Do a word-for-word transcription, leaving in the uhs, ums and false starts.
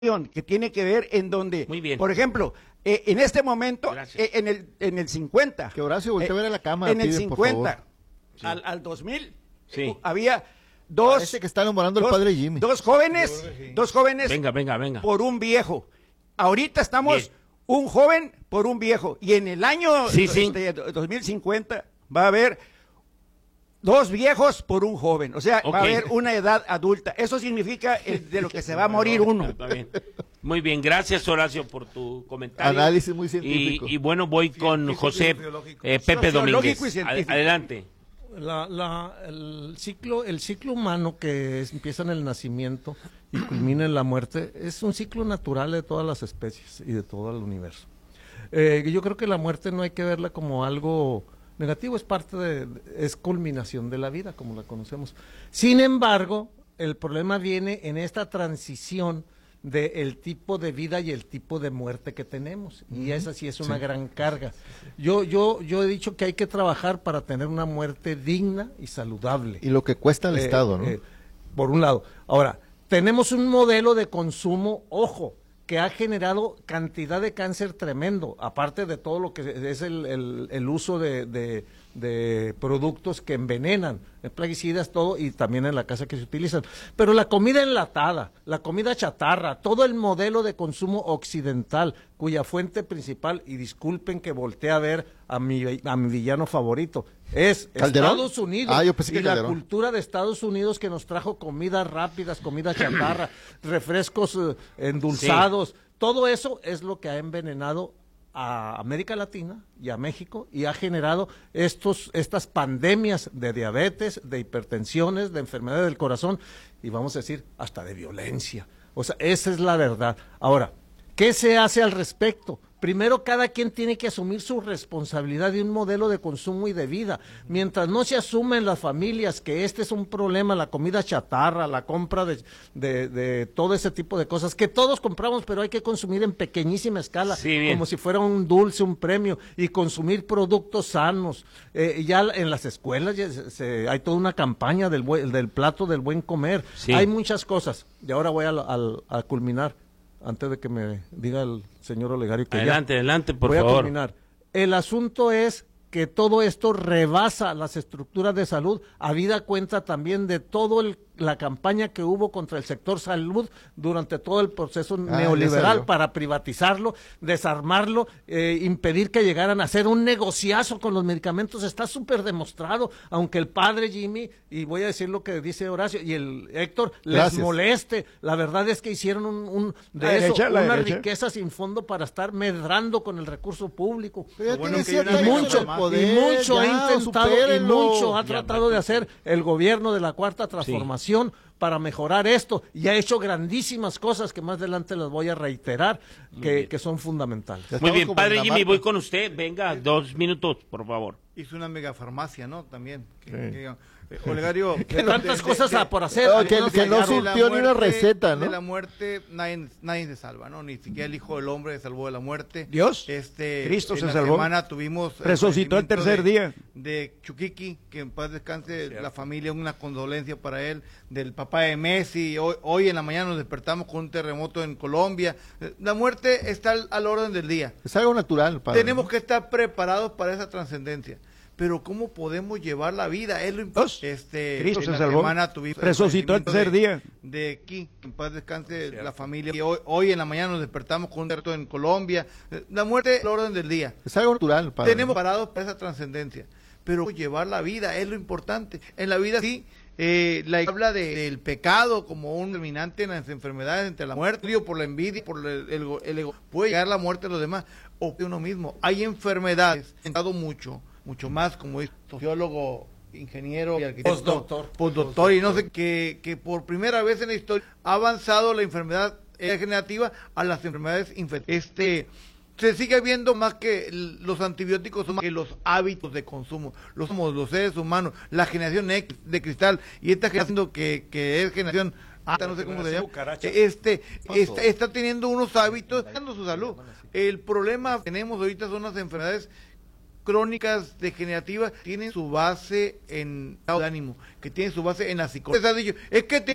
que tiene que ver en donde, Muy bien. por ejemplo, eh, en este momento, eh, Gracias. en el en el cincuenta, Que Horacio voltee a ver a la cámara, en el piden, por favor. cincuenta Sí. al, al dos mil, Sí. eh, había dos, Parece que está enamorando al dos, padre Jimmy. dos jóvenes, dos jóvenes Venga, venga, venga. por un viejo. Ahorita estamos Bien. un joven por un viejo, y en el año Sí, sí. este, dos mil cincuenta va a haber dos viejos por un joven, o sea, Ok. va a haber una edad adulta. Eso significa el de lo que se va a morir uno. Está bien. Muy bien, gracias Horacio por tu comentario. Análisis muy científico. Y, y bueno, voy con Científico José y biológico. eh, Pepe Sociológico Domínguez. y científico. Ad- Adelante. La, la, el, ciclo, el ciclo humano que es- empieza en el nacimiento y culmina en la muerte es un ciclo natural de todas las especies y de todo el universo. Eh, yo creo que la muerte no hay que verla como algo negativo, es parte de, es culminación de la vida como la conocemos. Sin embargo, el problema viene en esta transición del tipo de vida y el tipo de muerte que tenemos, y esa sí es una gran carga. Yo, yo, yo he dicho que hay que trabajar para tener una muerte digna y saludable. Y lo que cuesta al Eh, Estado, ¿no? eh, por un lado. Ahora, tenemos un modelo de consumo, ojo, que ha generado cantidad de cáncer tremendo, aparte de todo lo que es el, el, el uso de, de, de productos que envenenan, eh, plaguicidas, todo, y también en la casa que se utilizan. Pero la comida enlatada, la comida chatarra, todo el modelo de consumo occidental, cuya fuente principal, y disculpen que voltee a ver a mi, a mi villano favorito, es ¿Calderón? Estados Unidos. Ah, yo pensé que y la Calderón. cultura de Estados Unidos que nos trajo comidas rápidas, comida chatarra, refrescos eh, endulzados, todo eso es lo que ha envenenado a América Latina y a México y ha generado estos estas pandemias de diabetes, de hipertensiones, de enfermedades del corazón y vamos a decir hasta de violencia. O sea, esa es la verdad. Ahora, ¿qué se hace al respecto? Primero, cada quien tiene que asumir su responsabilidad de un modelo de consumo y de vida. Mientras no se asume en las familias que este es un problema, la comida chatarra, la compra de, de, de todo ese tipo de cosas, que todos compramos, pero hay que consumir en pequeñísima escala, Sí, bien. como si fuera un dulce, un premio, y consumir productos sanos. Eh, ya en las escuelas ya se- se- hay toda una campaña del, buen- del plato del buen comer. Sí. Hay muchas cosas. Y ahora voy al- al- a culminar, antes de que me diga el señor Olegario que ya- Adelante, adelante, por Voy a favor. terminar. El asunto es que todo esto rebasa las estructuras de salud, habida cuenta también de toda la campaña que hubo contra el sector salud durante todo el proceso Ah, ya neoliberal salió. para privatizarlo, desarmarlo, eh, impedir que llegaran a hacer un negociazo con los medicamentos. Está súper demostrado, aunque el padre Jimmy, y voy a decir lo que dice Horacio, y el Héctor, les Gracias. moleste. La verdad es que hicieron un, un- de La eso derecha, la una derecha. riqueza sin fondo para estar medrando con el recurso público. Pero ya bueno tiene que hay cierta una Y uso mucho, del poder, y mucho ya, ha intentado, y supérenlo. mucho ha Ya, tratado de hacer el gobierno de la Cuarta Transformación para mejorar esto, y ha hecho grandísimas cosas que más adelante las voy a reiterar, que, que son fundamentales. Ya Muy estamos bien, como padre en Jimmy, Dinamarca. voy con usted. Venga, dos minutos, por favor. Hizo una megafarmacia, ¿no? También. Que, Sí. que, eh, Olegario. Que tantas de- cosas de- a por hacer. No, que- algunas que no fallaron. su- de la surtió ni una muerte- receta, ¿no? De la muerte nadie, nadie se salva, ¿no? Ni siquiera el Hijo del Hombre se salvó de la muerte. Dios, Este, Cristo en se la salvó. semana tuvimos el Resucitó el fallecimiento tercer de- día. De Chuquiqui, que en paz descanse la familia, una condolencia para él, del papá de Messi. Hoy, hoy en la mañana nos despertamos con un terremoto en Colombia. Eh, La muerte está al, al orden del día. Es algo natural, padre. Tenemos que estar preparados para esa trascendencia. Pero ¿cómo podemos llevar la vida? Es lo Dos. importante. Este, Cristo en se la salvó. semana tuvimos el Resucitó el fallecimiento tercer de- día. De aquí, que en paz descanse la familia. Y hoy, hoy en la mañana nos despertamos con un terremoto en Colombia. Eh, La muerte es el orden del día. Es algo natural, padre. Tenemos parados para esa trascendencia. Pero llevar la vida es lo importante. En la vida sí, eh, la habla de- del pecado como un determinante en las enfermedades, entre la muerte, digo, por la envidia, por el, el ego, el ego. Puede llegar la muerte de los demás o de uno mismo. Hay enfermedades, he dado mucho, mucho más, como es sociólogo, ingeniero y arquitecto, Postdoctor. postdoctor, y no sé, que, que por primera vez en la historia ha avanzado la enfermedad degenerativa a las enfermedades infecciosas. Este, se sigue viendo más que l- los antibióticos son más que los hábitos de consumo. Los somos los seres humanos, la generación X de cristal y esta generación que, que es generación alta, no sé cómo se llama, este está, está teniendo unos hábitos, dando su salud. El problema que tenemos ahorita son las enfermedades crónicas degenerativas, tienen su base en estado de ánimo, que tienen su base en la psicología. Es que te